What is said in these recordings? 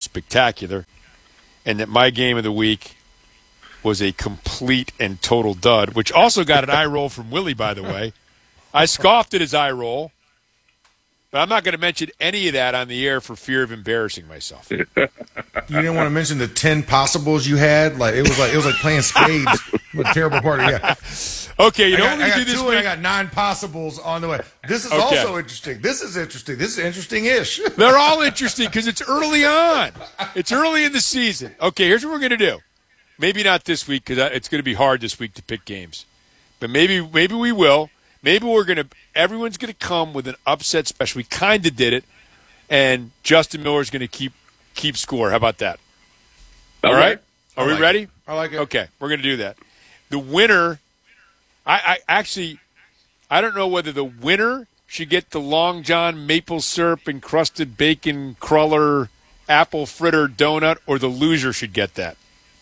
spectacular, and that my game of the week was a complete and total dud, which also got an eye roll from Willie, by the way. I scoffed at his eye roll, but I'm not going to mention any of that on the air for fear of embarrassing myself. You didn't want to mention the 10 possibles you had? It was like playing spades with a terrible party. Yeah. Okay, I got do this two, and I got 9 possibles on the way. This is also interesting. This is interesting. This is interesting-ish. They're all interesting because it's early on. It's early in the season. Okay, here's what we're going to do. Maybe not this week because it's going to be hard this week to pick games. But maybe we will. Maybe everyone's going to come with an upset special. We kind of did it. And Justin Miller's going to keep score. How about that? All right? Are we ready? I like it. Okay, we're going to do that. The winner, I don't know whether the winner should get the Long John maple syrup encrusted bacon cruller apple fritter donut or the loser should get that.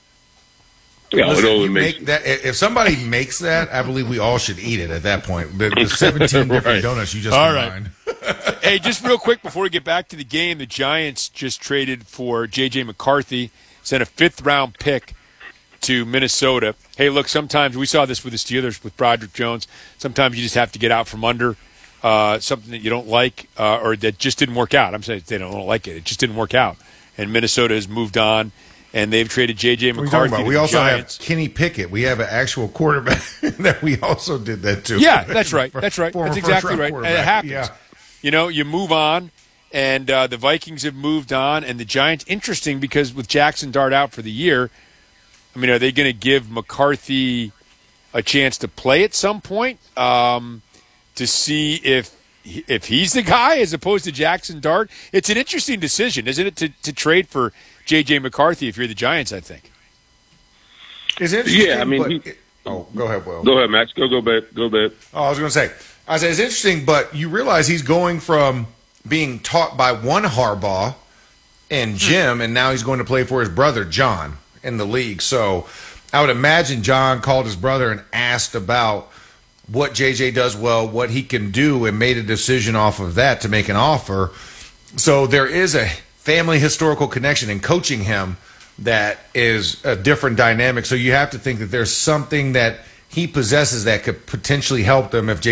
Yeah, listen, if somebody makes that, I believe we all should eat it at that point. The 17 different donuts you just combined. Right. Hey, just real quick before we get back to the game, the Giants just traded for J.J. McCarthy, sent a 5th-round pick to Minnesota. Hey, look, sometimes we saw this with the Steelers with Broderick Jones. Sometimes you just have to get out from under something that you don't like or that just didn't work out. I'm saying they don't like it. It just didn't work out. And Minnesota has moved on. And they've traded J.J. McCarthy. We also have Kenny Pickett. We have an actual quarterback that we also did that to. Yeah, that's right. That's right. That's exactly right. And it happens. Yeah. You move on, and the Vikings have moved on, and the Giants, interesting because with Jackson Dart out for the year, I mean, are they going to give McCarthy a chance to play at some point to see if he's the guy as opposed to Jackson Dart? It's an interesting decision, isn't it, to trade for J.J. McCarthy if you're the Giants, I think. It's interesting. Yeah, I mean. Go ahead, Will. Go ahead, Max. Go, babe. Oh, I was going to say, it's interesting, but you realize he's going from being taught by one Harbaugh and Jim, and now he's going to play for his brother, John, in the league. So I would imagine John called his brother and asked about what JJ does well, what he can do, and made a decision off of that to make an offer. So there is a family historical connection in coaching him that is a different dynamic. So you have to think that there's something that he possesses that could potentially help them if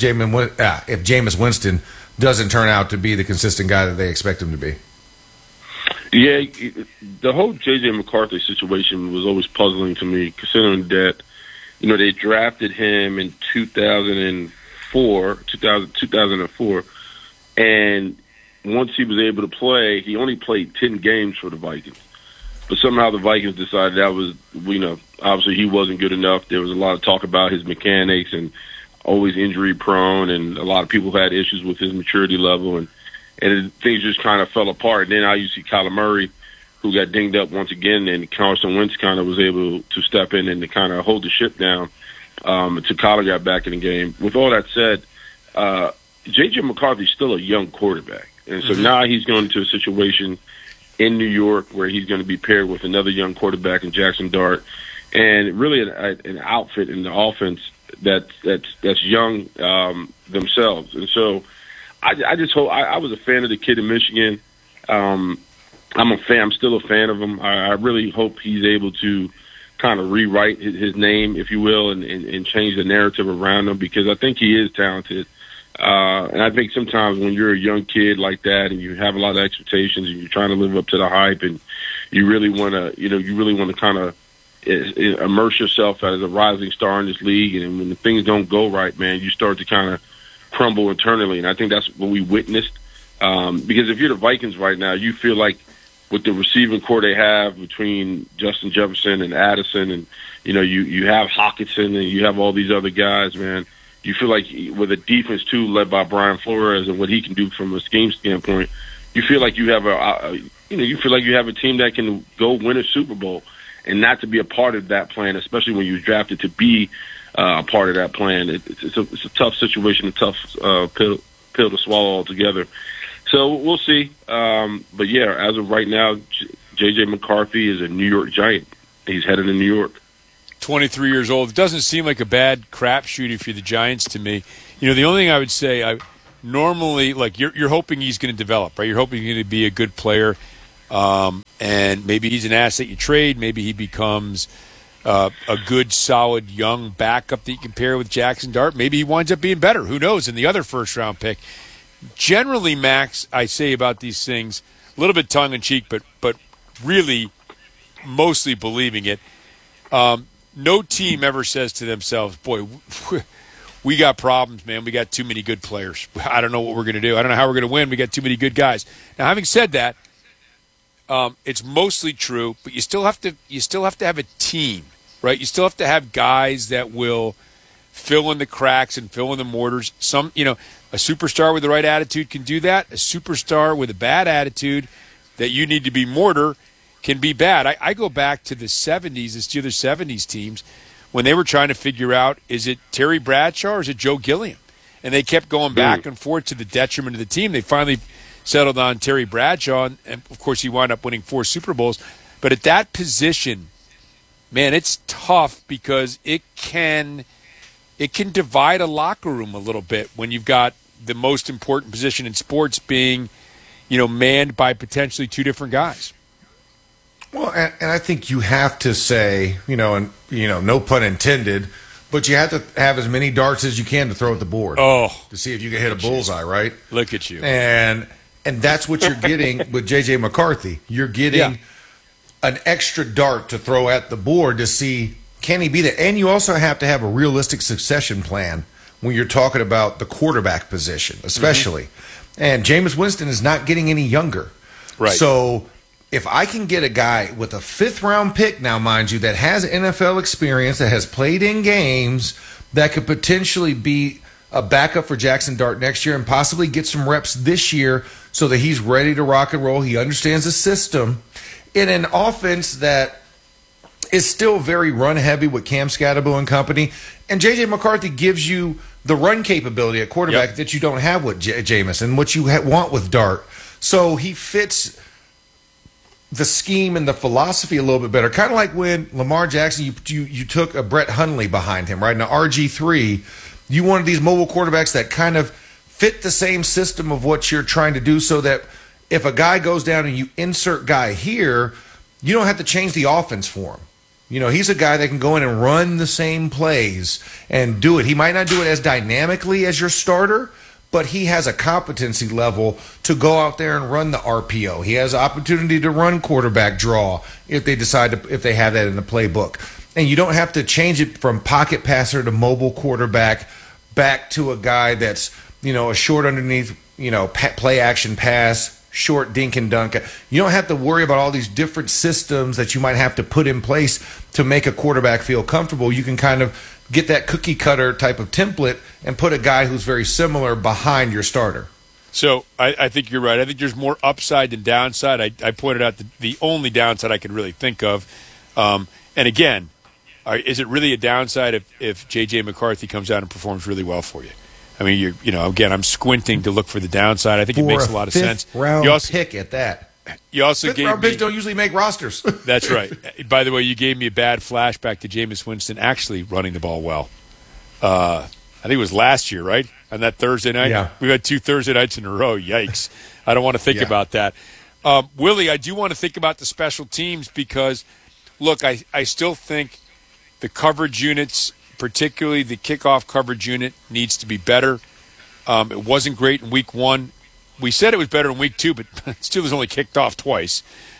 Jameis Winston doesn't turn out to be the consistent guy that they expect him to be. Yeah, the whole J.J. McCarthy situation was always puzzling to me, considering that, they drafted him in 2004, and once he was able to play, he only played 10 games for the Vikings. But somehow the Vikings decided that was, obviously he wasn't good enough. There was a lot of talk about his mechanics and always injury prone, and a lot of people had issues with his maturity level, and things just kind of fell apart. And then now you see Kyler Murray, who got dinged up once again, and Carson Wentz kind of was able to step in and to kind of hold the ship down until Kyler got back in the game. With all that said, J.J. McCarthy's still a young quarterback. And so now he's going into a situation in New York where he's going to be paired with another young quarterback in Jackson Dart, and really an outfit in the offense that's young themselves. And so I just hope I was a fan of the kid in Michigan. I'm still a fan of him. I really hope he's able to kind of rewrite his name, if you will, and change the narrative around him, because I think he is talented. And I think sometimes when you're a young kid like that and you have a lot of expectations and you're trying to live up to the hype and you really want to kind of immerse yourself as a rising star in this league, and when the things don't go right, man, you start to kind of crumble internally. And I think that's what we witnessed. Because if you're the Vikings right now, you feel like with the receiving core they have between Justin Jefferson and Addison, and you have Hockenson and you have all these other guys, man. You feel like with a defense too, led by Brian Flores and what he can do from a scheme standpoint, you feel like you have a team that can go win a Super Bowl, and not to be a part of that plan, especially when you're drafted to be a part of that plan. It's a tough situation, a tough pill to swallow altogether. So we'll see. But yeah, as of right now, J.J. McCarthy is a New York Giant. He's headed to New York. 23 years old. It doesn't seem like a bad crapshoot if you're the Giants to me. The only thing I would say, normally, like you're hoping he's going to develop, right? You're hoping he's going to be a good player. And maybe he's an asset you trade. Maybe he becomes a good, solid, young backup that you can pair with Jackson Dart. Maybe he winds up being better. Who knows? In the other first-round pick. Generally, Max, I say about these things, a little bit tongue-in-cheek, but really mostly believing it. No team ever says to themselves, boy, we got problems, man. We got too many good players. I don't know what we're going to do. I don't know how we're going to win. We got too many good guys. Now, having said that, it's mostly true, but you still have to have a team, right? You still have to have guys that will fill in the cracks and fill in the mortars. A superstar with the right attitude can do that. A superstar with a bad attitude that you need to be mortar can be bad. I go back to the 70s, the Steelers 70s teams, when they were trying to figure out, is it Terry Bradshaw or is it Joe Gilliam? And they kept going back and forth to the detriment of the team. They finally settled on Terry Bradshaw, and of course he wound up winning 4 Super Bowls. But at that position, man, it's tough because it can divide a locker room a little bit when you've got the most important position in sports being, manned by potentially 2 different guys. Well, and I think you have to say, no pun intended, but you have to have as many darts as you can to throw at the board. Oh, to see if you can hit a bullseye, right? Look at you. And that's what you're getting with J.J. McCarthy. You're getting an extra dart to throw at the board to see, can he be there? And you also have to have a realistic succession plan when you're talking about the quarterback position, especially. Mm-hmm. And Jameis Winston is not getting any younger. Right. So if I can get a guy with a 5th-round pick now, mind you, that has NFL experience, that has played in games, that could potentially be a backup for Jackson Dart next year and possibly get some reps this year so that he's ready to rock and roll, he understands the system, in an offense that is still very run-heavy with Cam Scatterbo and company, and J.J. McCarthy gives you the run capability at quarterback that you don't have with Jameis and what you want with Dart. So he fits the scheme and the philosophy a little bit better. Kind of like when Lamar Jackson, you took a Brett Hundley behind him, right? Now, RG3, you wanted these mobile quarterbacks that kind of fit the same system of what you're trying to do so that if a guy goes down and you insert guy here, you don't have to change the offense for him. He's a guy that can go in and run the same plays and do it. He might not do it as dynamically as your starter, but he has a competency level to go out there and run the RPO. He has opportunity to run quarterback draw if they have that in the playbook. And you don't have to change it from pocket passer to mobile quarterback back to a guy that's, a short underneath, play action pass, short dink and dunk. You don't have to worry about all these different systems that you might have to put in place to make a quarterback feel comfortable. You can kind of get that cookie cutter type of template and put a guy who's very similar behind your starter. So I think you're right. I think there's more upside than downside. I pointed out the only downside I could really think of. And again, is it really a downside if J.J. McCarthy comes out and performs really well for you? I mean, again, I'm squinting to look for the downside. I think it makes a lot of sense. Round pick at that. You also gave round picks don't usually make rosters. That's right. By the way, you gave me a bad flashback to Jameis Winston actually running the ball well. I think it was last year, right? On that Thursday night? Yeah. We've had 2 Thursday nights in a row. Yikes. I don't want to think about that. Willie, I do want to think about the special teams because, look, I still think the coverage units, particularly the kickoff coverage unit, needs to be better. It wasn't great in week 1. We said it was better in week 2, but Steelers only kicked off twice.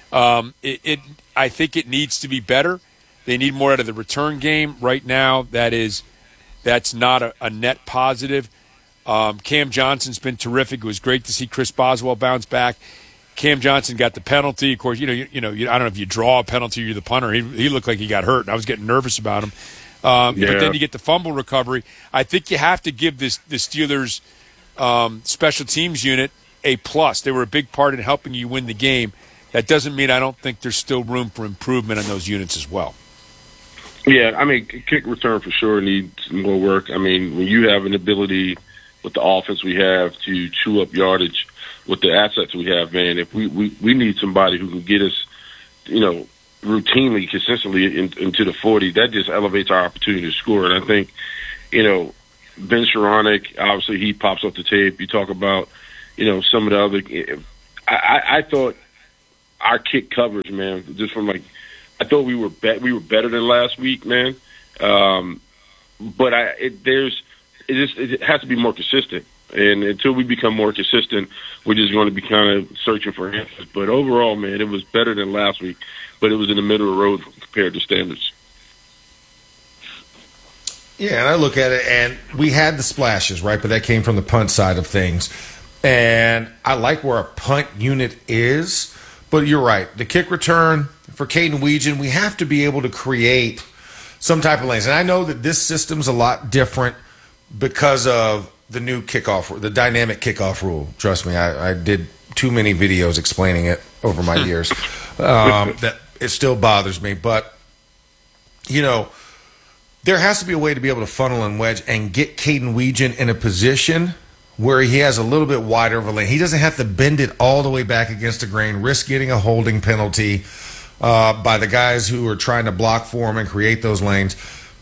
I think it needs to be better. They need more out of the return game right now. That's not a net positive. Cam Johnson's been terrific. It was great to see Chris Boswell bounce back. Cam Johnson got the penalty. Of course, I don't know if you draw a penalty or you're the punter. He looked like he got hurt, and I was getting nervous about him. But then you get the fumble recovery. I think you have to give the Steelers special teams unit a plus. They were a big part in helping you win the game. That doesn't mean I don't think there's still room for improvement on those units as well. Yeah, I mean, kick return for sure needs more work. I mean, when you have an ability with the offense we have to chew up yardage with the assets we have, man, if we need somebody who can get us, routinely, consistently into the 40, that just elevates our opportunity to score. And I think, Ben Skowronek, obviously he pops up the tape. You talk about, some of the other. I thought our kick coverage, man. Just from like, I thought we were better than last week, man. But it has to be more consistent. And until we become more consistent, we're just going to be kind of searching for answers. But overall, man, it was better than last week, but it was in the middle of the road compared to standards. Yeah, and I look at it, and we had the splashes, right? But that came from the punt side of things. And I like where our punt unit is. But you're right. The kick return for Caden Weegan, we have to be able to create some type of lanes. And I know that this system's a lot different because of the new kickoff, the dynamic kickoff rule. Trust me, I did too many videos explaining it over my years. That it still bothers me. But, you know, there has to be a way to be able to funnel and wedge and get Caden Weegan in a position where he has a little bit wider of a lane. He doesn't have to bend it all the way back against the grain, risk getting a holding penalty by the guys who are trying to block for him and create those lanes.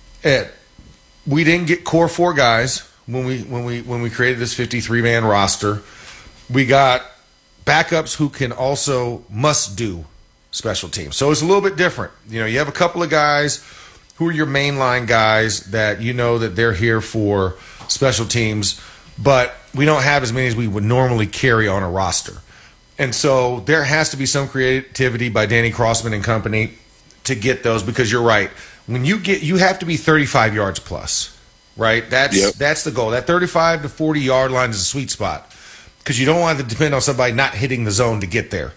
We didn't get core 4 guys when we created this 53-man roster. We got backups who can also must do special teams. So it's a little bit different. You know, you have a couple of guys who are your mainline guys that you know that they're here for special teams, but we don't have as many as we would normally carry on a roster. And so there has to be some creativity by Danny Crossman and company to get those, because you're right. When you have to be 35 yards plus, right? That's the goal. That 35 to 40 yard line is a sweet spot, because you don't want to depend on somebody not hitting the zone to get there.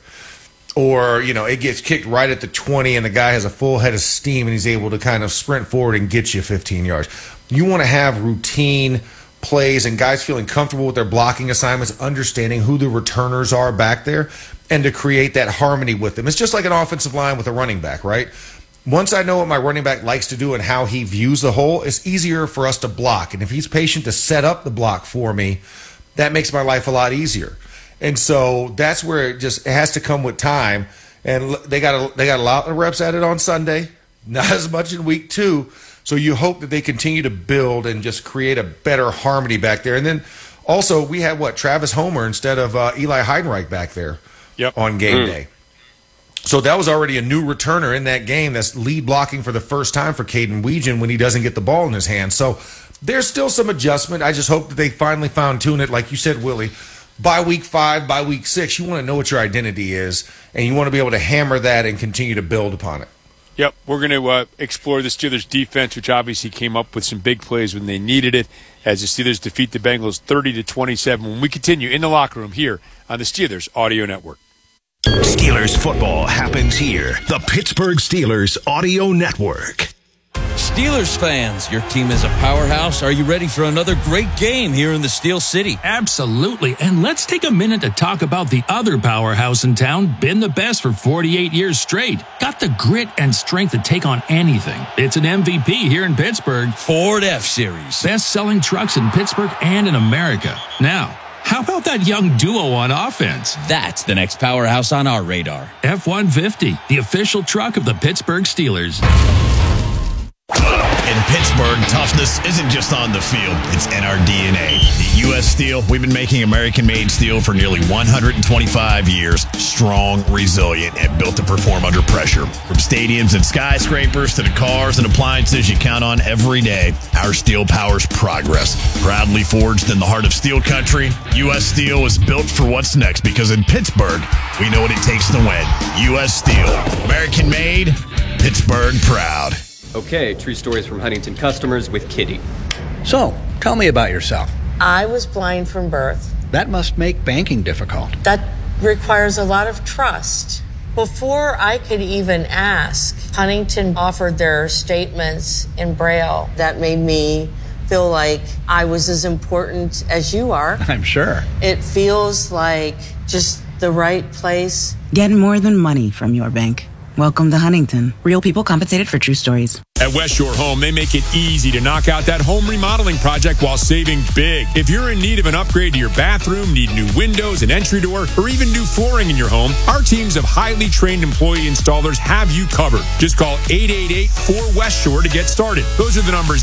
Or, you know, it gets kicked right at the 20 and the guy has a full head of steam and he's able to kind of sprint forward and get you 15 yards. You want to have routine plays and guys feeling comfortable with their blocking assignments, understanding who the returners are back there, and to create that harmony with them. It's just like an offensive line with a running back, right? Once I know what my running back likes to do and how he views the hole, it's easier for us to block. And if he's patient to set up the block for me, that makes my life a lot easier. And so that's where it has to come with time. And they got a lot of reps at it on Sunday, not as much in week 2. So you hope that they continue to build and just create a better harmony back there. And then also we had Travis Homer instead of Eli Heidenreich back there on game day. So that was already a new returner in that game that's lead blocking for the first time for Caden Weegan when he doesn't get the ball in his hand. So there's still some adjustment. I just hope that they finally fine-tune it, like you said, Willie. By week 5, by week 6, you want to know what your identity is, and you want to be able to hammer that and continue to build upon it. Yep, we're going to explore the Steelers' defense, which obviously came up with some big plays when they needed it, as the Steelers defeat the Bengals 30-27. When we continue in the locker room here on the Steelers Audio Network. Steelers football happens here. The Pittsburgh Steelers Audio Network. Steelers fans, your team is a powerhouse. Are you ready for another great game here in the Steel City? Absolutely. And let's take a minute to talk about the other powerhouse in town, been the best for 48 years straight. Got the grit and strength to take on anything. It's an MVP here in Pittsburgh. Ford F-Series. Best-selling trucks in Pittsburgh and in America. Now, how about that young duo on offense? That's the next powerhouse on our radar. F-150, the official truck of the Pittsburgh Steelers. In Pittsburgh, toughness isn't just on the field, it's in our DNA. At U.S. Steel, we've been making American-made steel for nearly 125 years, strong, resilient, and built to perform under pressure. From stadiums and skyscrapers to the cars and appliances you count on every day, our steel powers progress. Proudly forged in the heart of steel country, U.S. Steel is built for what's next, because in Pittsburgh, we know what it takes to win. U.S. Steel, American-made, Pittsburgh proud. Okay, true stories from Huntington customers with Kitty. So, tell me about yourself. I was blind from birth. That must make banking difficult. That requires a lot of trust. Before I could even ask, Huntington offered their statements in Braille. That made me feel like I was as important as you are. I'm sure. It feels like just the right place. Get more than money from your bank. Welcome to Huntington. Real people compensated for true stories. At West Shore Home, they make it easy to knock out that home remodeling project while saving big. If you're in need of an upgrade to your bathroom, need new windows, an entry door, or even new flooring in your home, our teams of highly trained employee installers have you covered. Just call 888-4West Shore to get started. Those are the numbers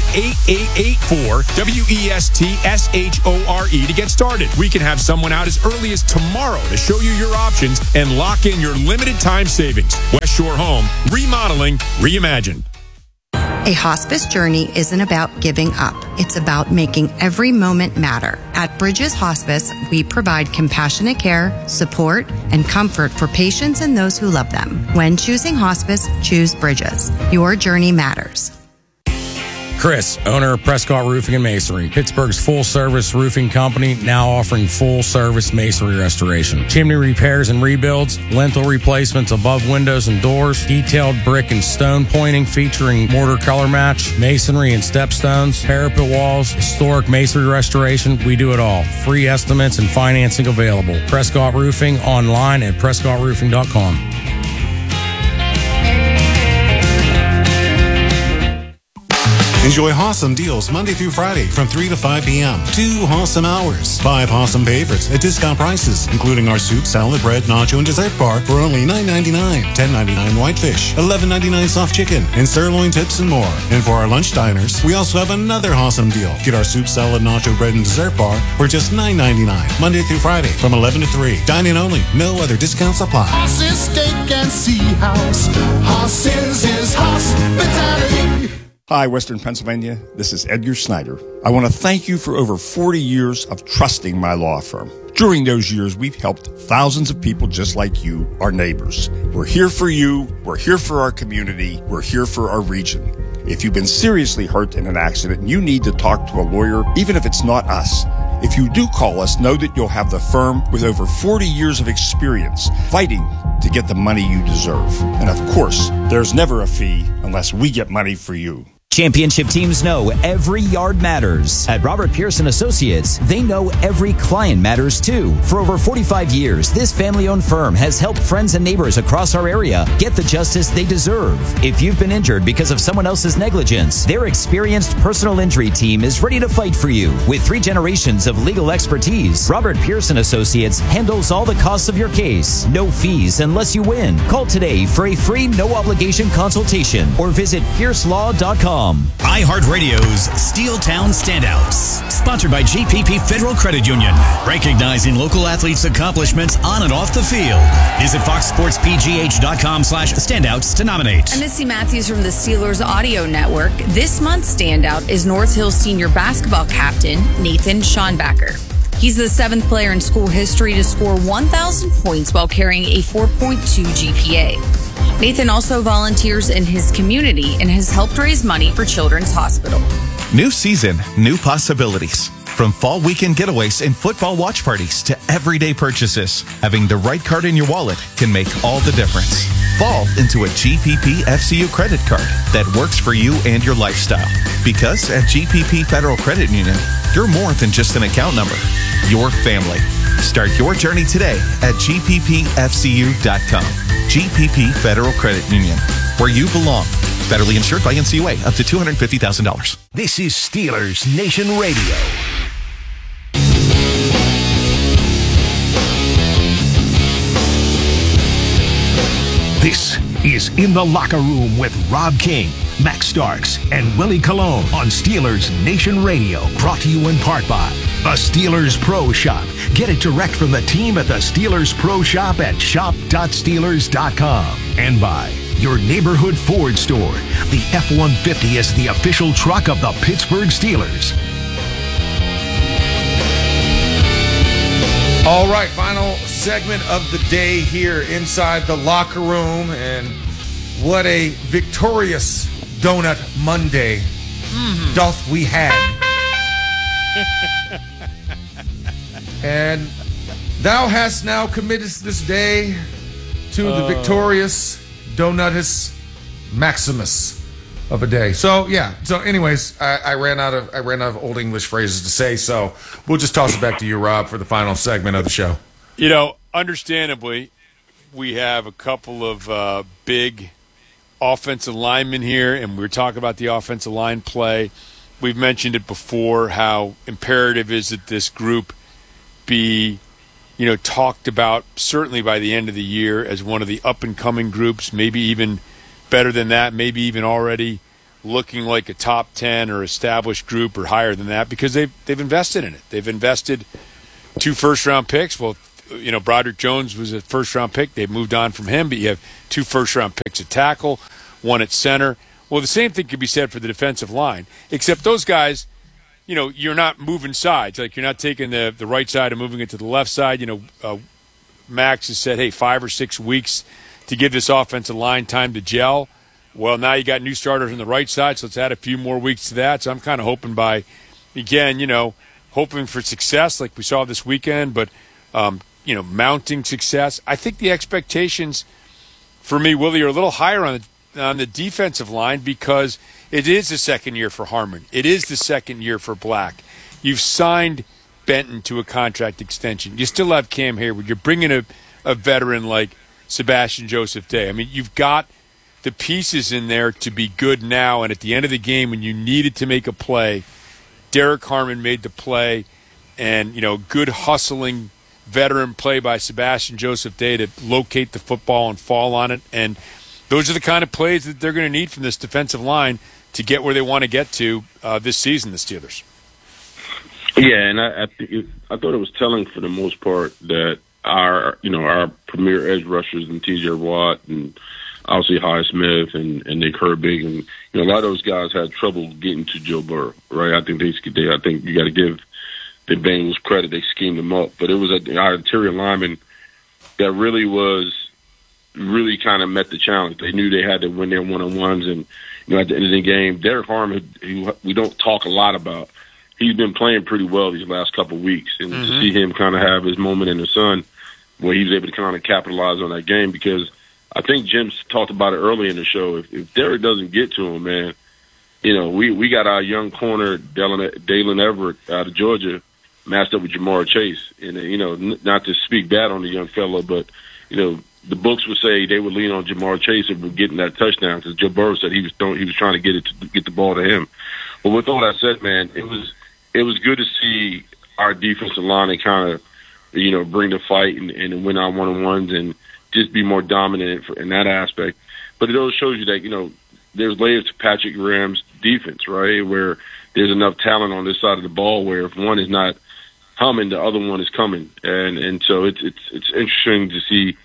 8884-WESTSHORE to get started. We can have someone out as early as tomorrow to show you your options and lock in your limited time savings. West Shore Home, remodeling, reimagined. A hospice journey isn't about giving up. It's about making every moment matter. At Bridges Hospice, we provide compassionate care, support, and comfort for patients and those who love them. When choosing hospice, choose Bridges. Your journey matters. Chris, owner of Prescott Roofing and Masonry, Pittsburgh's full-service roofing company, now offering full-service masonry restoration. Chimney repairs and rebuilds, lintel replacements above windows and doors, detailed brick and stone pointing featuring mortar color match, masonry and stepstones, parapet walls, historic masonry restoration. We do it all. Free estimates and financing available. Prescott Roofing online at prescottroofing.com. Enjoy Hossam deals Monday through Friday from 3 to 5 p.m. 2 Hossam hours. 5 Hossam favorites at discount prices, including our soup, salad, bread, nacho, and dessert bar for only $9.99. $10.99 whitefish, $11.99 soft chicken, and sirloin tips and more. And for our lunch diners, we also have another Hossam deal. Get our soup, salad, nacho, bread, and dessert bar for just $9.99. Monday through Friday from 11 to 3. Dine-in only. No other discounts apply. Hoss's Steak and Sea House. Hoss's is hospitality. Hi, Western Pennsylvania. This is Edgar Snyder. I want to thank you for over 40 years of trusting my law firm. During those years, we've helped thousands of people just like you, our neighbors. We're here for you. We're here for our community. We're here for our region. If you've been seriously hurt in an accident and you need to talk to a lawyer, even if it's not us, if you do call us, know that you'll have the firm with over 40 years of experience fighting to get the money you deserve. And of course, there's never a fee unless we get money for you. Championship teams know every yard matters. At Robert Pearson Associates, they know every client matters too. For over 45 years, this family-owned firm has helped friends and neighbors across our area get the justice they deserve. If you've been injured because of someone else's negligence, their experienced personal injury team is ready to fight for you. With 3 generations of legal expertise, Robert Pearson Associates handles all the costs of your case. No fees unless you win. Call today for a free no-obligation consultation or visit piercelaw.com. iHeartRadio's Steel Town Standouts. Sponsored by GPP Federal Credit Union. Recognizing local athletes' accomplishments on and off the field. Visit foxsportspgh.com/standouts to nominate. I'm Missy Matthews from the Steelers Audio Network. This month's standout is North Hill senior basketball captain Nathan Schonbacher. He's the 7th player in school history to score 1,000 points while carrying a 4.2 GPA. Nathan also volunteers in his community and has helped raise money for Children's Hospital. New season, new possibilities. From fall weekend getaways and football watch parties to everyday purchases, having the right card in your wallet can make all the difference. Fall into a GPP FCU credit card that works for you and your lifestyle. Because at GPP Federal Credit Union, you're more than just an account number. Your family. Start your journey today at gppfcu.com. GPP Federal Credit Union, where you belong. Federally insured by NCUA, up to $250,000. This is Steelers Nation Radio. This is In the Locker Room with Rob King, Max Starks, and Willie Colon on Steelers Nation Radio. Brought to you in part by the Steelers Pro Shop. Get it direct from the team at the Steelers Pro Shop at shop.steelers.com. And by your neighborhood Ford store. The F-150 is the official truck of the Pittsburgh Steelers. All right, final segment of the day here inside the locker room. And what a victorious Donut Monday doth we had. And thou hast now committed this day to the victorious Donutus Maximus of a day. So yeah. So anyways, I ran out of Old English phrases to say. So we'll just toss it back to you, Rob, for the final segment of the show. You know, understandably, we have a couple of big offensive linemen here, and we're talking about the offensive line play. We've mentioned it before, how imperative is that this group be, talked about certainly by the end of the year as one of the up-and-coming groups, maybe even better than that, maybe even already looking like a top 10 or established group or higher than that, because they've invested in it. They've invested 2 first-round picks. Well, Broderick Jones was a first-round pick. They've moved on from him, but you have 2 first-round picks at tackle, 1 at center. Well, the same thing could be said for the defensive line, except those guys, you're not moving sides. Like, you're not taking the right side and moving it to the left side. Max has said, hey, 5 or 6 weeks to give this offensive line time to gel. Well, now you got new starters on the right side, so let's add a few more weeks to that. So I'm kind of hoping hoping for success like we saw this weekend, but, mounting success. I think the expectations for me, Willie, are a little higher on the defensive line because it is the second year for Harmon. It is the second year for Black. You've signed Benton to a contract extension. You still have Cam Hayward. You're bringing a veteran like Sebastian Joseph Day. I mean, you've got the pieces in there to be good now, and at the end of the game when you needed to make a play, Derek Harmon made the play, and, good hustling veteran play by Sebastian Joseph Day to locate the football and fall on it. And those are the kind of plays that they're going to need from this defensive line to get where they want to get to this season, the Steelers. Yeah, and I thought it was telling for the most part that our premier edge rushers and T.J. Watt and obviously Highsmith and Nick Herbig and a lot of those guys had trouble getting to Joe Burrow, right? I think you got to give the Bengals credit. They schemed them up, but it was our interior lineman that really kind of met the challenge. They knew they had to win their one-on-ones, and at the end of the game, Derek Harmon, who we don't talk a lot about, he's been playing pretty well these last couple of weeks, and to see him kind of have his moment in the sun where he was able to kind of capitalize on that game, because I think Jim's talked about it early in the show. If Derek doesn't get to him, man, we got our young corner Dalen Everett out of Georgia matched up with Jamar Chase, and not to speak bad on the young fellow, but the books would say they would lean on Jamar Chase if we're getting that touchdown, because Joe Burrow said he was trying to get the ball to him. But with all that said, man, it was good to see our defensive line and kind of bring the fight and win our one-on-ones and just be more dominant in that aspect. But it also shows you that there's layers to Patrick Graham's defense, right? Where there's enough talent on this side of the ball where if one is not humming, the other one is coming, and so it's interesting to see.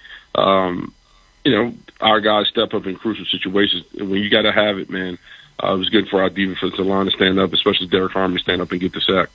Our guys step up in crucial situations. When you got to have it, man, it was good for our defensive line to stand up, especially Derek Harmon to stand up and get the sack.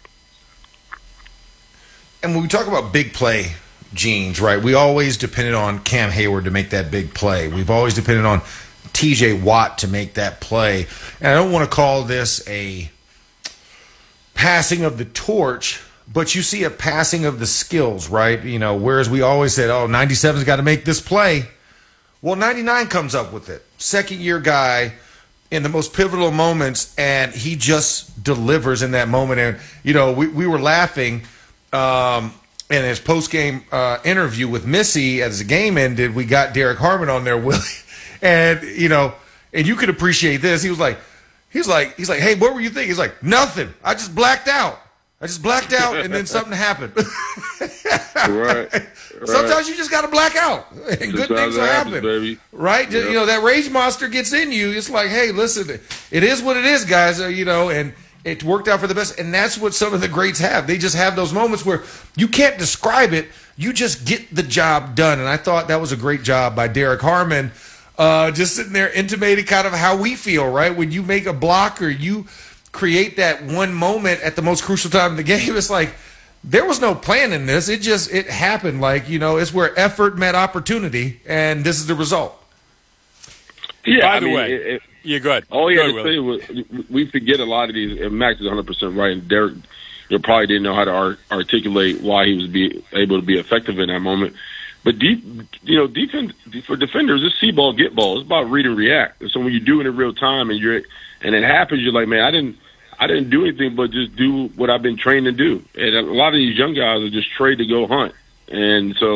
And when we talk about big play genes, right, we always depended on Cam Hayward to make that big play. We've always depended on T.J. Watt to make that play. And I don't want to call this a passing of the torch, but you see a passing of the skills, right? Whereas we always said, 97's got to make this play. Well, 99 comes up with it. Second-year guy in the most pivotal moments, and he just delivers in that moment. And, we were laughing in his post-game interview with Missy as the game ended. We got Derek Harmon on there, Willie. And, and you could appreciate this. He's like, hey, what were you thinking? He's like, nothing. I just blacked out, and then something happened. Right. Sometimes you just got to black out, and good things will happen, baby. Right? Yep. That rage monster gets in you. It's like, hey, listen, it is what it is, guys. And it worked out for the best. And that's what some of the greats have. They just have those moments where you can't describe it. You just get the job done. And I thought that was a great job by Derek Harmon. Just sitting there intimating kind of how we feel, right? When you make a block or you create that one moment at the most crucial time in the game, it's like there was no plan in this. It happened. Like, it's where effort met opportunity, and this is the result. Yeah, By the way, you're good. All you had to say was we forget a lot of these, and Max is 100% right, and Derek probably didn't know how to articulate why he was able to be effective in that moment. But defense for defenders, it's see ball, get ball. It's about read and react. And so when you do it in real time and it happens, you're like, man, I didn't do anything but just do what I've been trained to do. And a lot of these young guys are just trained to go hunt. And so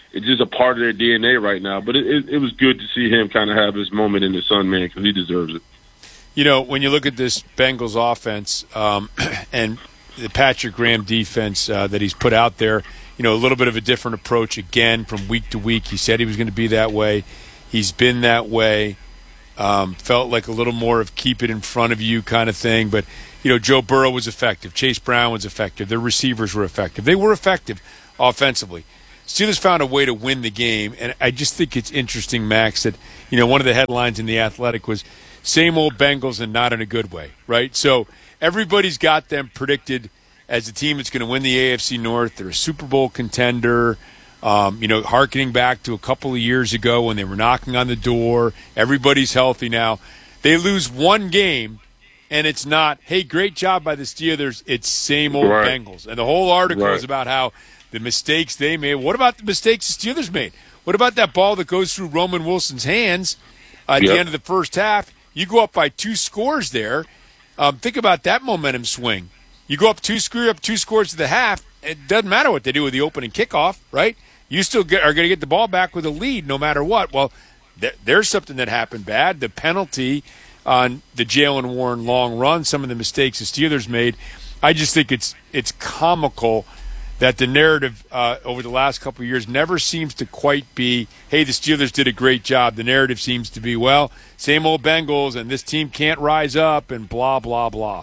it's just a part of their DNA right now. But it was good to see him kind of have his moment in the sun, man, because he deserves it. You know, when you look at this Bengals offense and the Patrick Graham defense that he's put out there, you know, a little bit of a different approach again from week to week. He said he was going to be that way. He's been that way. Felt like a little more of keep it in front of you kind of thing. But, you know, Joe Burrow was effective. Chase Brown was effective. Their receivers were effective. They were effective offensively. Steelers found a way to win the game. And I just think it's interesting, Max, that, you know, one of the headlines in The Athletic was same old Bengals and not in a good way, right? So everybody's got them predicted as a team that's going to win the AFC North. They're a Super Bowl contender. You know, hearkening back to a couple of years ago when they were knocking on the door. Everybody's healthy now. They lose one game, and it's not, hey, great job by the Steelers. It's same old Bengals. And the whole article is about how the mistakes they made. What about the mistakes the Steelers made? What about that ball that goes through Roman Wilson's hands at the end of the first half? You go up by 2 scores there. Think about that momentum swing. You go up 2 scores to the half. It doesn't matter what they do with the opening kickoff, right? You still are going to get the ball back with a lead no matter what. Well, there's something that happened bad. The penalty on the Jaylen Warren long run, some of the mistakes the Steelers made. I just think it's comical that the narrative over the last couple of years never seems to quite be, hey, the Steelers did a great job. The narrative seems to be, well, same old Bengals, and this team can't rise up, and blah, blah, blah.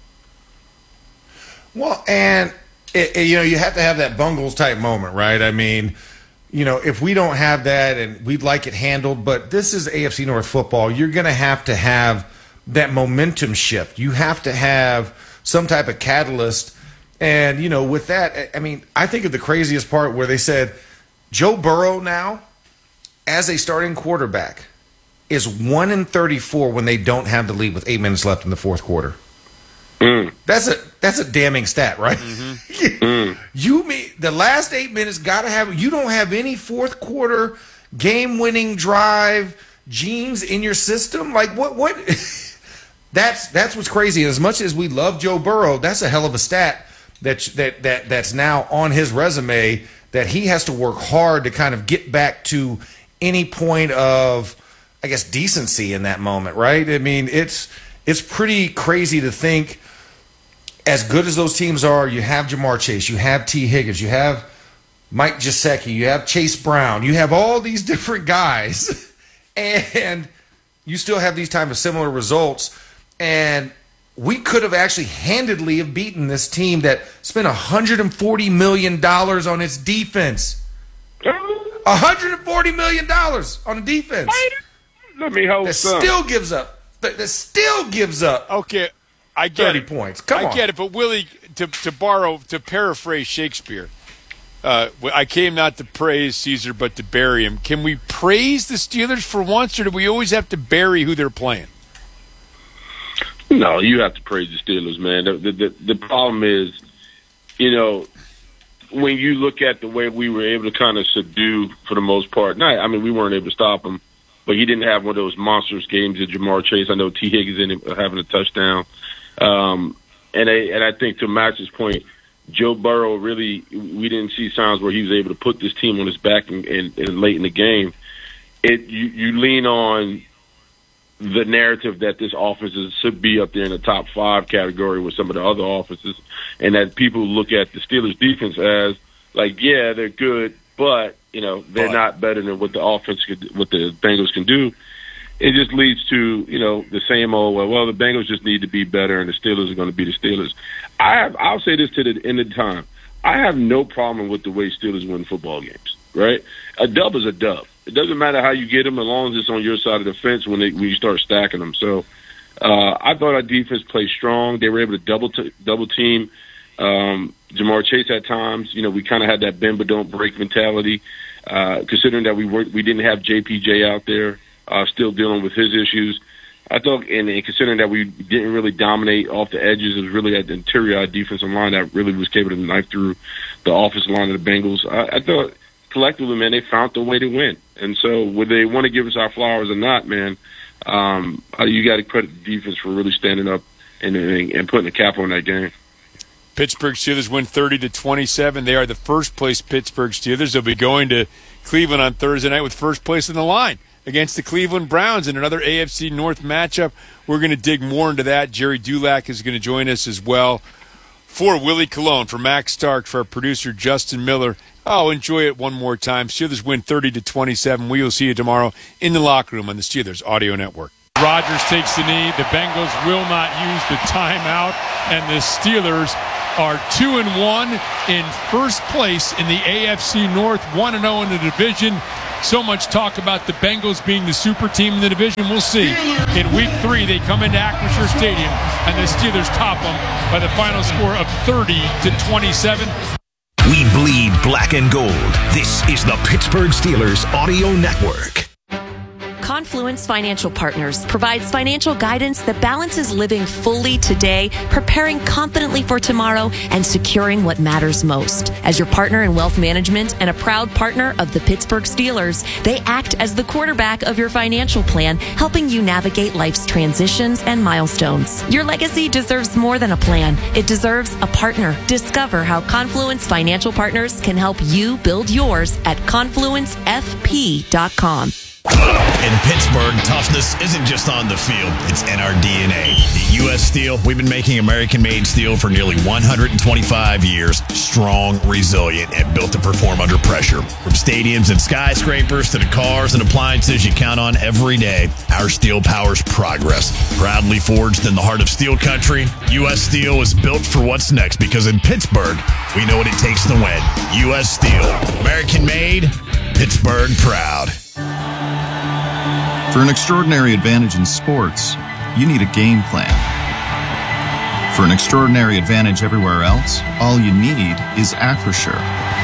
Well, and, you know, you have to have that Bungles-type moment, right? I mean, you know, if we don't have that and we'd like it handled, but this is AFC North football, you're going to have that momentum shift. You have to have some type of catalyst. And, you know, with that, I mean, I think of the craziest part where they said Joe Burrow now, as a starting quarterback, is 1-34 when they don't have the lead with 8 minutes left in the fourth quarter. That's a damning stat, right? Mm-hmm. You mean the last 8 minutes gotta have, you don't have any fourth quarter game-winning drive genes in your system? Like what that's what's crazy. As much as we love Joe Burrow, that's a hell of a stat that's now on his resume, that he has to work hard to kind of get back to any point of, I guess, decency in that moment, right? I mean, it's pretty crazy to think, as good as those teams are, you have Jamar Chase, you have T. Higgins, you have Mike Gesicki, you have Chase Brown, you have all these different guys, and you still have these type of similar results. And we could have actually handedly have beaten this team that spent $140 million on its defense. $140 million on a defense. Let me hold that still gives up. That still gives up. Okay, I get 30 it. points. Come on. I get it, but Willie, to paraphrase Shakespeare, I came not to praise Caesar, but to bury him. Can we praise the Steelers for once, or do we always have to bury who they're playing? No, you have to praise the Steelers, man. The problem is, you know, when you look at the way we were able to kind of subdue, for the most part, we weren't able to stop him, but he didn't have one of those monstrous games at Jamar Chase. I know T. Higgins ended up having a touchdown. And I think, to Max's point, Joe Burrow really, we didn't see signs where he was able to put this team on his back and late in the game. You lean on the narrative that this offense should be up there in the top 5 category with some of the other offenses, and that people look at the Steelers defense as like, yeah, they're good, but you know, they're not better than what the offense what the Bengals can do. It just leads to, you know, the same old, well, the Bengals just need to be better and the Steelers are going to be the Steelers. I'll say this to the end of the time. I have no problem with the way Steelers win football games, right? A dub is a dub. It doesn't matter how you get them, as long as it's on your side of the fence when you start stacking them. So I thought our defense played strong. They were able to double team Jamar Chase at times. You know, we kind of had that bend but don't break mentality, considering that we didn't have JPJ out there still dealing with his issues. I thought, and considering that we didn't really dominate off the edges, it was really at the interior defensive line that really was capable to knife through the offensive line of the Bengals. I thought collectively, man, they found the way to win. And so whether they want to give us our flowers or not, man, you got to credit the defense for really standing up and putting a cap on that game. Pittsburgh Steelers win 30-27. They are the first-place Pittsburgh Steelers. They'll be going to Cleveland on Thursday night with first place in the line against the Cleveland Browns in another AFC North matchup. We're going to dig more into that. Jerry Dulac is going to join us as well. For Willie Colon, for Max Stark, for our producer Justin Miller. Oh, enjoy it one more time. Steelers win 30-27. We will see you tomorrow in the locker room on the Steelers Audio Network. Rodgers takes the knee. The Bengals will not use the timeout, and the Steelers are 2-1 in first place in the AFC North, 1-0 in the division. So much talk about the Bengals being the super team in the division. We'll see. In Week 3, they come into Acrisure Stadium, and the Steelers top them by the final score of 30-27. We bleed black and gold. This is the Pittsburgh Steelers Audio Network. Confluence Financial Partners provides financial guidance that balances living fully today, preparing confidently for tomorrow, and securing what matters most. As your partner in wealth management and a proud partner of the Pittsburgh Steelers, they act as the quarterback of your financial plan, helping you navigate life's transitions and milestones. Your legacy deserves more than a plan. It deserves a partner. Discover how Confluence Financial Partners can help you build yours at confluencefp.com. In Pittsburgh, toughness isn't just on the field, it's in our DNA. At U.S. Steel, we've been making American-made steel for nearly 125 years. Strong, resilient, and built to perform under pressure. From stadiums and skyscrapers to the cars and appliances you count on every day, our steel powers progress. Proudly forged in the heart of steel country, U.S. Steel is built for what's next because in Pittsburgh, we know what it takes to win. U.S. Steel, American-made, Pittsburgh proud. For an extraordinary advantage in sports, you need a game plan. For an extraordinary advantage everywhere else, all you need is Acrisure.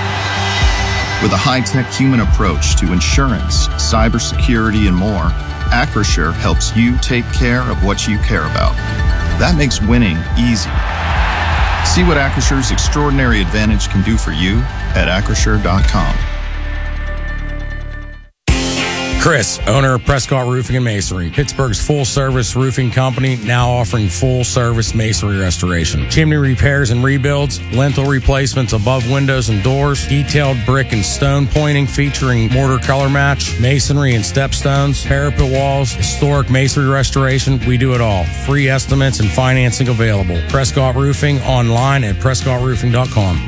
With a high-tech human approach to insurance, cybersecurity, and more, Acrisure helps you take care of what you care about. That makes winning easy. See what Acrissure's extraordinary advantage can do for you at Acrisure.com. Chris, owner of Prescott Roofing and Masonry, Pittsburgh's full-service roofing company, now offering full-service masonry restoration. Chimney repairs and rebuilds, lintel replacements above windows and doors, detailed brick and stone pointing featuring mortar color match, masonry and stepstones, parapet walls, historic masonry restoration. We do it all. Free estimates and financing available. Prescott Roofing online at prescottroofing.com.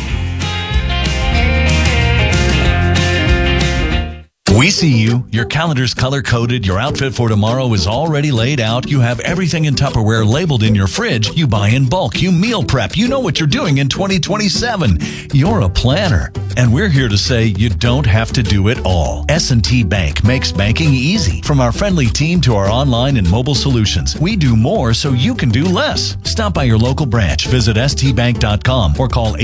We see you. Your calendar's color-coded. Your outfit for tomorrow is already laid out. You have everything in Tupperware labeled in your fridge. You buy in bulk. You meal prep. You know what you're doing in 2027. You're a planner. And we're here to say you don't have to do it all. S&T Bank makes banking easy. From our friendly team to our online and mobile solutions, we do more so you can do less. Stop by your local branch. Visit stbank.com or call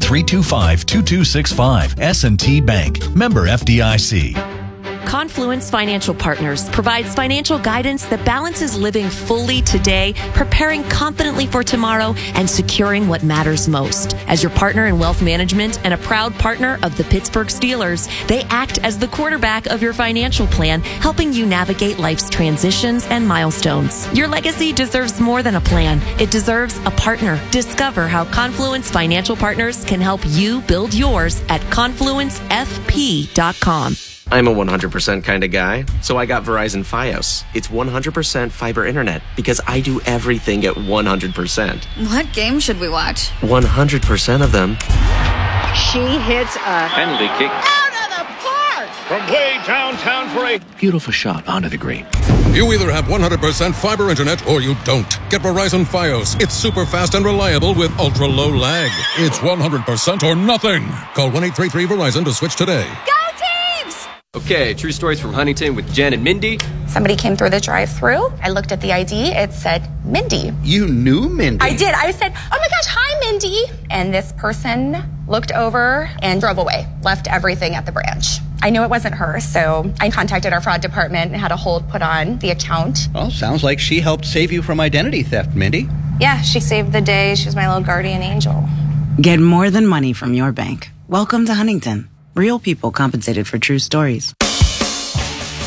800-325-2265. S&T Bank. Member FDIC. Confluence Financial Partners provides financial guidance that balances living fully today, preparing confidently for tomorrow, and securing what matters most. As your partner in wealth management and a proud partner of the Pittsburgh Steelers, they act as the quarterback of your financial plan, helping you navigate life's transitions and milestones. Your legacy deserves more than a plan. It deserves a partner. Discover how Confluence Financial Partners can help you build yours at confluencefp.com. I'm a 100% kind of guy, so I got Verizon Fios. It's 100% fiber internet because I do everything at 100%. What game should we watch? 100% of them. She hits a penalty kick out of the park from way downtown for a beautiful shot onto the green. You either have 100% fiber internet or you don't. Get Verizon Fios. It's super fast and reliable with ultra low lag. It's 100% or nothing. Call 1-833-VERIZON to switch today. Go! Okay, true stories from Huntington with Jen and Mindy. Somebody came through the drive-thru. I looked at the ID. It said Mindy. You knew Mindy? I did. I said, oh my gosh, hi, Mindy. And this person looked over and drove away, left everything at the branch. I knew it wasn't her, so I contacted our fraud department and had a hold put on the account. Well, sounds like she helped save you from identity theft, Mindy. Yeah, she saved the day. She was my little guardian angel. Get more than money from your bank. Welcome to Huntington. Real people compensated for true stories.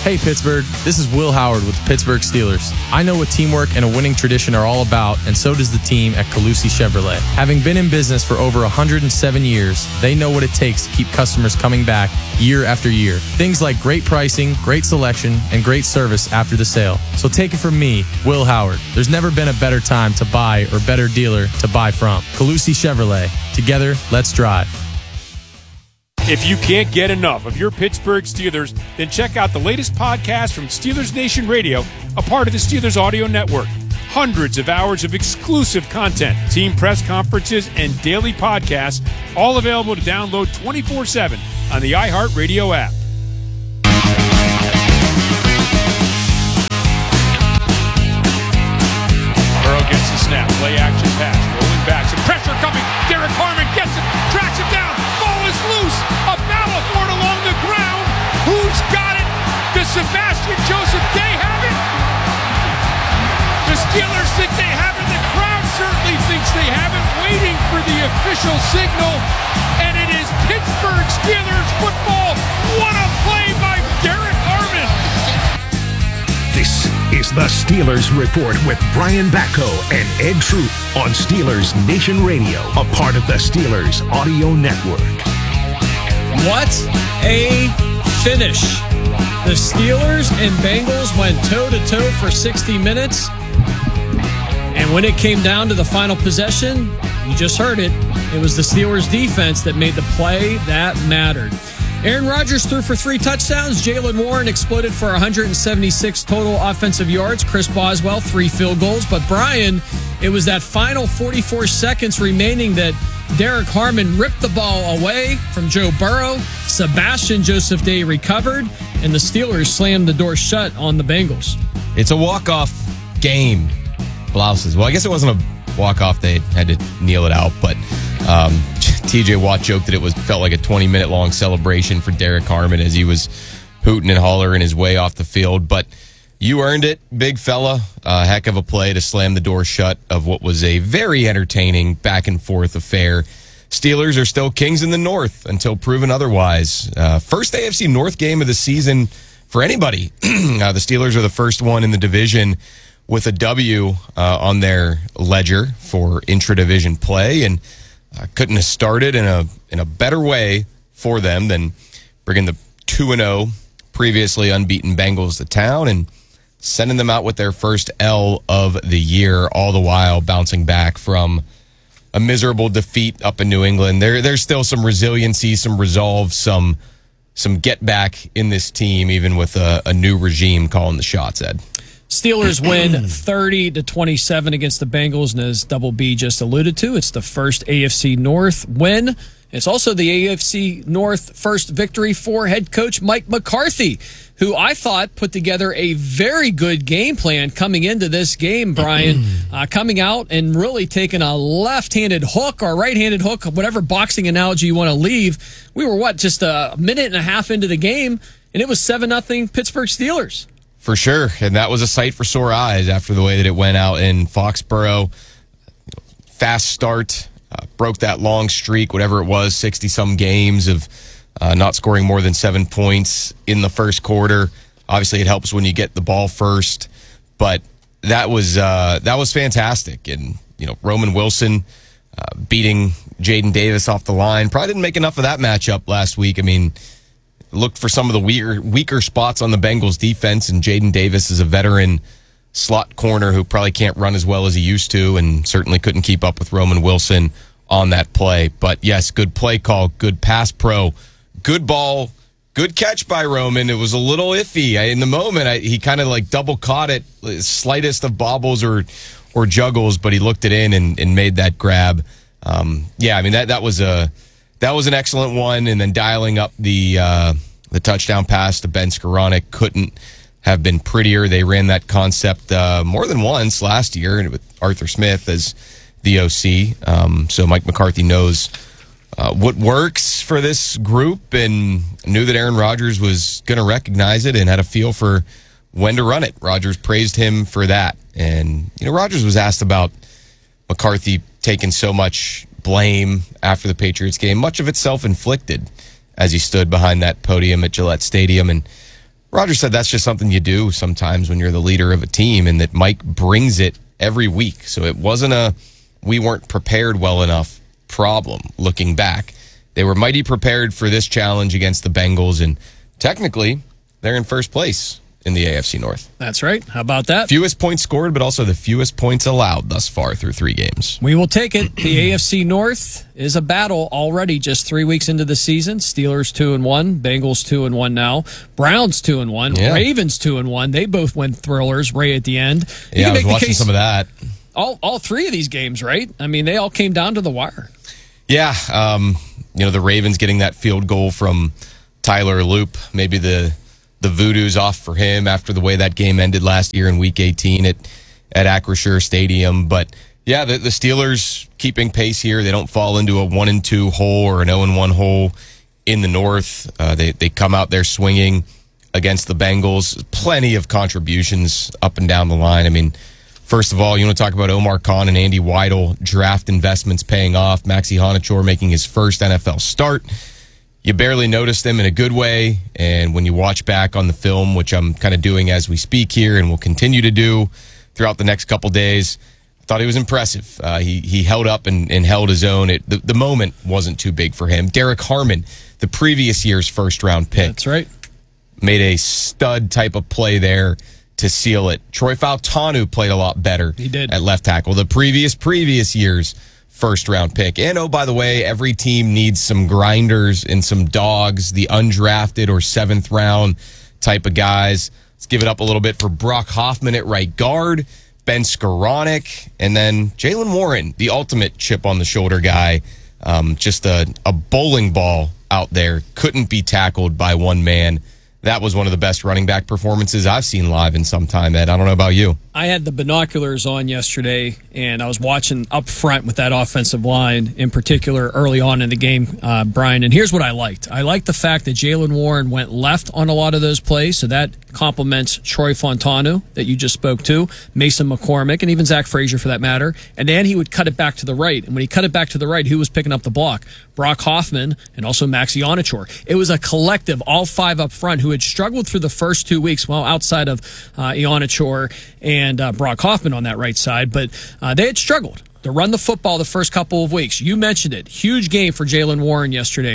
Hey, Pittsburgh. This is Will Howard with the Pittsburgh Steelers. I know what teamwork and a winning tradition are all about, and so does the team at Calusi Chevrolet. Having been in business for over 107 years, they know what it takes to keep customers coming back year after year. Things like great pricing, great selection, and great service after the sale. So take it from me, Will Howard. There's never been a better time to buy or better dealer to buy from. Calusi Chevrolet. Together, let's drive. If you can't get enough of your Pittsburgh Steelers, then check out the latest podcast from Steelers Nation Radio, a part of the Steelers Audio Network. Hundreds of hours of exclusive content, team press conferences, and daily podcasts, all available to download 24/7 on the iHeartRadio app. Burrow gets the snap, play action pass, rolling back, some pressure coming. Derek Harmon gets it, tracks it down. Ball is loose. A Ballaford along the ground. Who's got it? Does Sebastian Joseph Day have it? The Steelers think they have it. The crowd certainly thinks they have it. Waiting for the official signal. And it is Pittsburgh Steelers football. What a play by Derek Harmon. This is the Steelers Report with Brian Batko and Ed Troop on Steelers Nation Radio, a part of the Steelers Audio Network. What a finish. The Steelers and Bengals went toe-to-toe for 60 minutes. And when it came down to the final possession, you just heard it, it was the Steelers defense that made the play that mattered. Aaron Rodgers threw for 3 touchdowns. Jaylen Warren exploded for 176 total offensive yards. Chris Boswell, 3 field goals. But Brian, it was that final 44 seconds remaining that Derek Harmon ripped the ball away from Joe Burrow. Sebastian Joseph Day recovered, and the Steelers slammed the door shut on the Bengals. It's a walk-off game, Blouses. Well, I guess it wasn't a walk-off. They had to kneel it out, but TJ Watt joked that it felt like a 20-minute long celebration for Derek Harmon as he was hooting and hollering his way off the field. But you earned it, big fella. A heck of a play to slam the door shut of what was a very entertaining back-and-forth affair. Steelers are still kings in the North until proven otherwise. First AFC North game of the season for anybody. The Steelers are the first one in the division with a W on their ledger for intra-division play, and couldn't have started in a better way for them than bringing the 2-0 previously unbeaten Bengals to town and sending them out with their first L of the year, all the while bouncing back from a miserable defeat up in New England. There's still some resiliency, some resolve, some get back in this team, even with a new regime calling the shots, Ed. Steelers win 30-27 against the Bengals, and as Double B just alluded to, it's the first AFC North win. It's also the AFC North first victory for head coach Mike McCarthy, who I thought put together a very good game plan coming into this game, Brian, coming out and really taking a left-handed hook or right-handed hook, whatever boxing analogy you want to leave. We were, just a minute and a half into the game, and it was 7-0 Pittsburgh Steelers. For sure, and that was a sight for sore eyes after the way that it went out in Foxborough. Fast start, broke that long streak, whatever it was, 60-some games of not scoring more than 7 points in the first quarter. Obviously, it helps when you get the ball first, but that was fantastic. And Roman Wilson beating Jaden Davis off the line probably didn't make enough of that matchup last week. I mean, looked for some of the weaker spots on the Bengals defense, and Jaden Davis is a veteran slot corner who probably can't run as well as he used to, and certainly couldn't keep up with Roman Wilson on that play. But yes, good play call, good pass pro, good ball, good catch by Roman. It was a little iffy in the moment. He kind of double caught it, slightest of bobbles or juggles, but he looked it in and made that grab. That was an excellent one, and then dialing up the touchdown pass to Ben Skoranek couldn't have been prettier. They ran that concept more than once last year with Arthur Smith as the OC. So Mike McCarthy knows what works for this group and knew that Aaron Rodgers was going to recognize it and had a feel for when to run it. Rodgers praised him for that. And, Rodgers was asked about McCarthy taking so much blame after the Patriots game, much of it self-inflicted, as he stood behind that podium at Gillette Stadium and Roger said that's just something you do sometimes when you're the leader of a team, and that Mike brings it every week. So it wasn't a we weren't prepared well enough problem looking back. They were mighty prepared for this challenge against the Bengals, and technically they're in first place in the AFC North. That's right. How about that? Fewest points scored, but also the fewest points allowed thus far through 3 games. We will take it. The AFC North is a battle already just 3 weeks into the season. Steelers 2-1, Bengals 2-1 now, Browns 2-1, Ravens 2-1. They both went thrillers right at the end. Yeah, I was watching some of that. All 3 of these games, right? I mean, they all came down to the wire. Yeah, the Ravens getting that field goal from Tyler Loop, maybe the voodoo's off for him after the way that game ended last year in Week 18 at Acrisure Stadium. But yeah, the Steelers keeping pace here. They don't fall into a 1-2 hole or an 0-1 hole in the North. They come out there swinging against the Bengals. Plenty of contributions up and down the line. I mean, first of all, you want to talk about Omar Khan and Andy Weidel, draft investments paying off. Maxi Honachor making his first NFL start. You barely noticed him in a good way, and when you watch back on the film, which I'm kind of doing as we speak here and will continue to do throughout the next couple days, I thought he was impressive. He held up and held his own. The moment wasn't too big for him. Derek Harmon, the previous year's first-round pick. That's right. Made a stud type of play there to seal it. Troy Fautanu played a lot better. He did. At left tackle. The previous year's first-round pick. And, oh, by the way, every team needs some grinders and some dogs, the undrafted or 7th-round type of guys. Let's give it up a little bit for Brock Hoffman at right guard, Ben Skoranek, and then Jaylen Warren, the ultimate chip-on-the-shoulder guy. Just a bowling ball out there. Couldn't be tackled by one man. That was one of the best running back performances I've seen live in some time, Ed. I don't know about you. I had the binoculars on yesterday, and I was watching up front with that offensive line, in particular early on in the game, Brian. And here's what I liked. I liked the fact that Jaylen Warren went left on a lot of those plays, so that complements Troy Fautanu that you just spoke to, Mason McCormick, and even Zach Frazier for that matter. And then he would cut it back to the right. And when he cut it back to the right, who was picking up the block? Brock Hoffman and also Maxi Honachor. It was a collective, all 5 up front, who had struggled through the first 2 weeks, well, outside of Honachor and Brock Hoffman on that right side, but they had struggled to run the football the first couple of weeks. You mentioned it. Huge game for Jaylen Warren yesterday.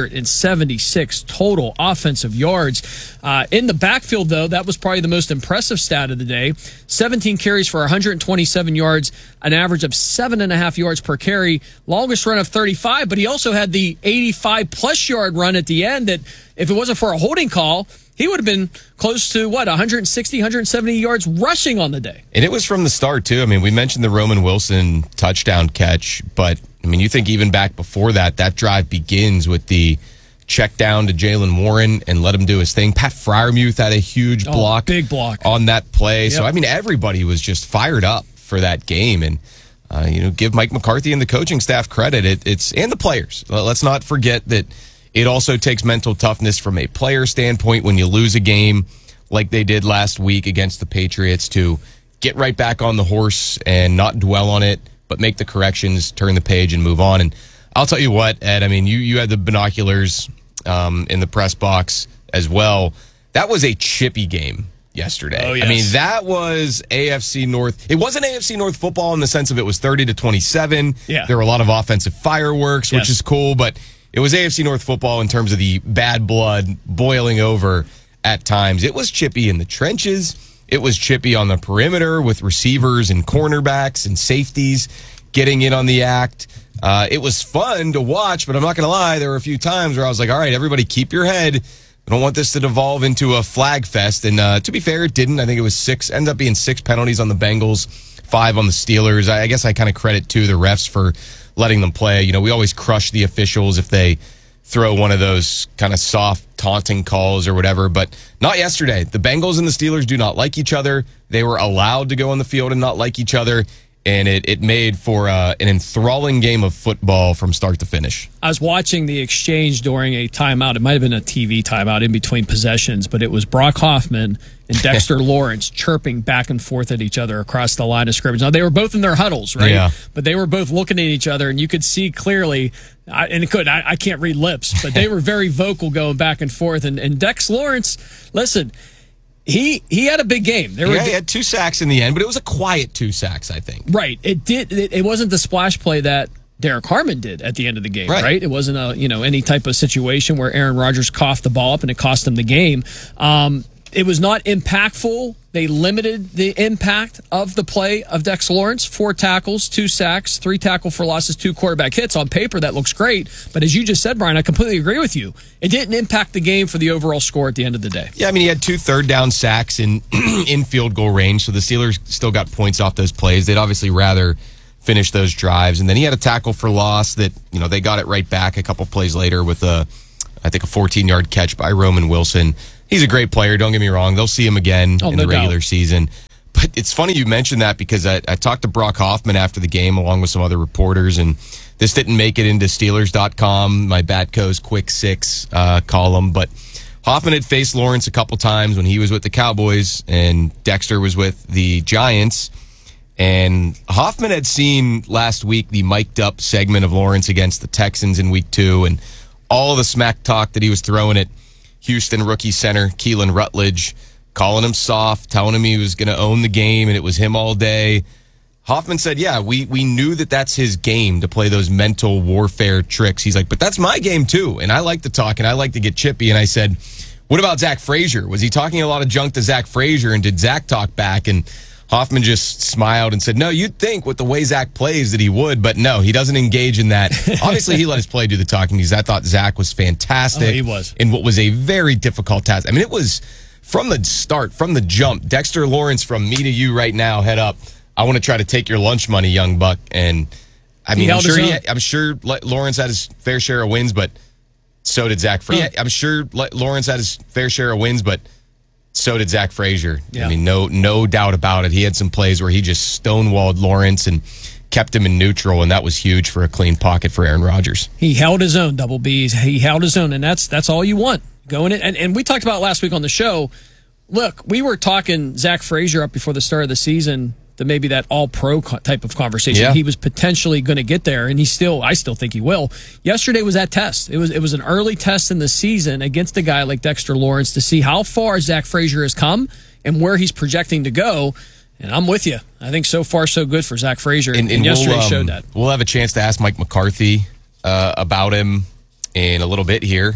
176 total offensive yards. In the backfield, though, that was probably the most impressive stat of the day. 17 carries for 127 yards, an average of 7.5 yards per carry. Longest run of 35, but he also had the 85-plus yard run at the end that, if it wasn't for a holding call, he would have been close to, 160, 170 yards rushing on the day. And it was from the start, too. I mean, we mentioned the Roman Wilson touchdown catch, but, I mean, you think even back before that drive begins with the check down to Jaylen Warren and let him do his thing. Pat Freiermuth had a huge block. Big block. On that play. Yep. So, I mean, everybody was just fired up for that game. And, give Mike McCarthy and the coaching staff credit. And the players. Let's not forget that it also takes mental toughness from a player standpoint when you lose a game like they did last week against the Patriots to get right back on the horse and not dwell on it, but make the corrections, turn the page, and move on. And I'll tell you what, Ed, I mean, you had the binoculars in the press box as well. That was a chippy game yesterday. Oh, yes. I mean, that was AFC North. It wasn't AFC North football in the sense of it was 30-27. Yeah. There were a lot of offensive fireworks, which is cool, but it was AFC North football in terms of the bad blood boiling over at times. It was chippy in the trenches. It was chippy on the perimeter with receivers and cornerbacks and safeties getting in on the act. It was fun to watch, but I'm not going to lie. There were a few times where I was like, all right, everybody keep your head. I don't want this to devolve into a flag fest. And to be fair, it didn't. I think it was 6, ended up being 6 penalties on the Bengals, 5 on the Steelers. I guess I kind of credit to the refs for letting them play. We always crush the officials if they throw one of those kind of soft taunting calls or whatever, but not yesterday. The Bengals and the Steelers do not like each other. They were allowed to go on the field and not like each other, and it made for an enthralling game of football from start to finish. I was watching the exchange during a timeout. It might have been a TV timeout in between possessions, but it was Brock Hoffman and Dexter Lawrence chirping back and forth at each other across the line of scrimmage. Now, they were both in their huddles, right? Yeah. But they were both looking at each other, and you could see clearly, I can't read lips, but they were very vocal going back and forth. And Dex Lawrence, listen, he had a big game. He had 2 sacks in the end, but it was a quiet 2 sacks, I think. Right. It wasn't the splash play that Derek Harmon did at the end of the game, right? It wasn't any type of situation where Aaron Rodgers coughed the ball up and it cost him the game. It was not impactful. They limited the impact of the play of Dex Lawrence. 4 tackles, 2 sacks, 3 tackle for losses, 2 quarterback hits. On paper, that looks great. But as you just said, Brian, I completely agree with you. It didn't impact the game for the overall score at the end of the day. Yeah, I mean, he had 2 third-down sacks in field goal range, so the Steelers still got points off those plays. They'd obviously rather finish those drives. And then he had a tackle for loss that, they got it right back a couple plays later with I think a 14-yard catch by Roman Wilson. He's a great player, don't get me wrong. They'll see him again in the regular season. But it's funny you mentioned that because I talked to Brock Hoffman after the game along with some other reporters, and this didn't make it into Steelers.com, my Batco's Quick Six column. But Hoffman had faced Lawrence a couple times when he was with the Cowboys and Dexter was with the Giants. And Hoffman had seen last week the mic'd up segment of Lawrence against the Texans in week 2 and all of the smack talk that he was throwing at Houston rookie center Keelan Rutledge, calling him soft, telling him he was going to own the game and it was him all day. Hoffman said, yeah, we knew that that's his game, to play those mental warfare tricks. He's like, but that's my game too. And I like to talk and I like to get chippy. And I said, what about Zach Frazier? Was he talking a lot of junk to Zach Frazier, and did Zach talk back? And Hoffman just smiled and said, no, you'd think with the way Zach plays that he would, but no, he doesn't engage in that. Obviously, he let his play do the talking because I thought Zach was fantastic. He was. In what was a very difficult task. I mean, it was from the start, from the jump. Dexter Lawrence, from me to you right now, head up. I want to try to take your lunch money, young buck. And I mean, I'm sure Lawrence had his fair share of wins, but so did Zach Frazier. I'm sure Lawrence had his fair share of wins, but so did Zach Frazier. Yeah. I mean, no doubt about it. He had some plays where he just stonewalled Lawrence and kept him in neutral, and that was huge for a clean pocket for Aaron Rodgers. He held his own, Double B's. He held his own, and that's all you want. Going in, and we talked about last week on the show. Look, we were talking Zach Frazier up before the start of the season, that maybe that all-pro type of conversation. Yeah. He was potentially going to get there, and I still think he will. Yesterday was that test. It was an early test in the season against a guy like Dexter Lawrence to see how far Zach Frazier has come and where he's projecting to go. And I'm with you. I think so far so good for Zach Frazier, and yesterday showed that. We'll have a chance to ask Mike McCarthy about him in a little bit here.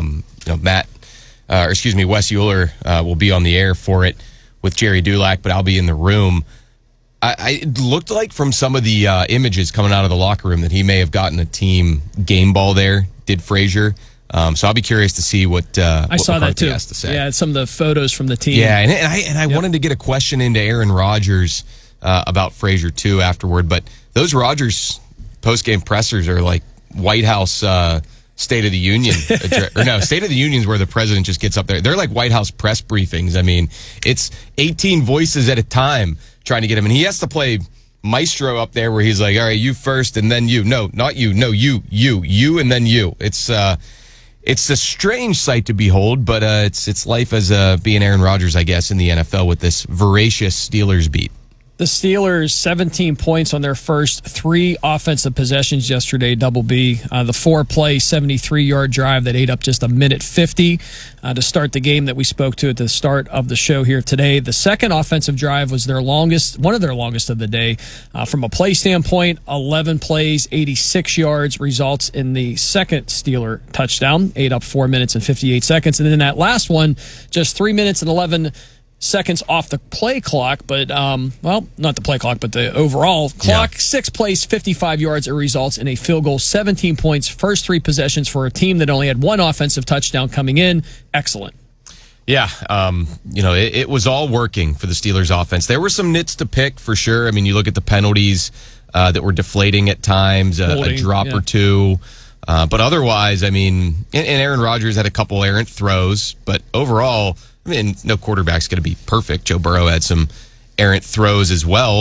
Wes Euler will be on the air for it with Jerry Dulac, but I'll be in the room. It looked like from some of the images coming out of the locker room that he may have gotten a team game ball there, did Frazier. So I'll be curious to see what I saw McCarthy that too. has to say. Yeah, some of the photos from the team. Yeah, and I wanted to get a question into Aaron Rodgers about Frazier too afterward, but those Rodgers post-game pressers are like White House State of the Union. State of the Union is where the president just gets up there. They're like White House press briefings. I mean, it's 18 voices at a time trying to get him. And he has to play maestro up there where he's like, all right, you first and then you. No, not you. No, you, and then you. It's a strange sight to behold, but it's life as being Aaron Rodgers, I guess, in the NFL with this voracious Steelers beat. The Steelers, 17 points on their first 3 offensive possessions yesterday, Double B. The 4-play, 73-yard drive that ate up just a minute 50 to start the game that we spoke to at the start of the show here today. The second offensive drive was one of their longest of the day. From a play standpoint, 11 plays, 86 yards, results in the second Steeler touchdown, ate up 4 minutes and 58 seconds. And then that last one, just 3 minutes and 11 seconds off the play clock, but not the play clock, but the overall clock. 6 plays, 55 yards. It results in a field goal, 17 points, first 3 possessions for a team that only had 1 offensive touchdown coming in. Excellent. Yeah, it was all working for the Steelers offense. There were some nits to pick for sure. I mean, you look at the penalties that were deflating at times, a drop or two. But otherwise, I mean, and Aaron Rodgers had a couple errant throws, but overall, I mean, no quarterback's going to be perfect. Joe Burrow had some errant throws as well.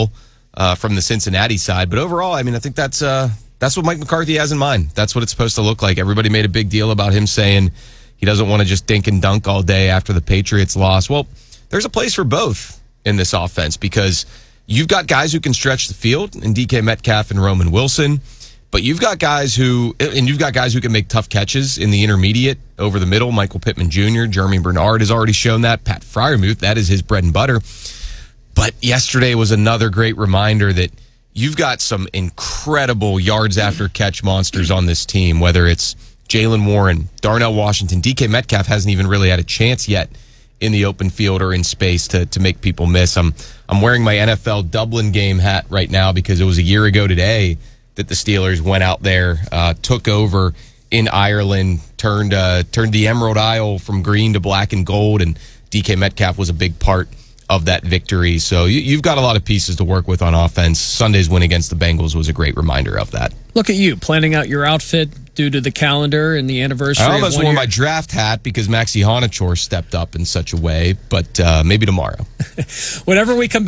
from the Cincinnati side. But overall, I mean, I think that's what Mike McCarthy has in mind. That's what it's supposed to look like. Everybody made a big deal about him saying he doesn't want to just dink and dunk all day after the Patriots loss. Well, there's a place for both in this offense because you've got guys who can stretch the field in DK Metcalf and Roman Wilson, but you've got guys who can make tough catches in the intermediate over the middle. Michael Pittman Jr., Jeremy Bernard has already shown that. Pat Freiermuth, that is his bread and butter. But yesterday was another great reminder that you've got some incredible yards after catch monsters on this team, whether it's Jaylen Warren, Darnell Washington. DK Metcalf hasn't even really had a chance yet in the open field or in space to make people miss. I'm wearing my NFL Dublin game hat right now because it was a year ago today that the Steelers went out there, took over in Ireland, turned the Emerald Isle from green to black and gold, and DK Metcalf was a big part of that victory. So you've got a lot of pieces to work with on offense. Sunday's win against the Bengals was a great reminder of that. Look at you planning out your outfit due to the calendar and the anniversary. I almost wore my draft hat because Maxi Honachor stepped up in such a way, but maybe tomorrow. Whenever we come back.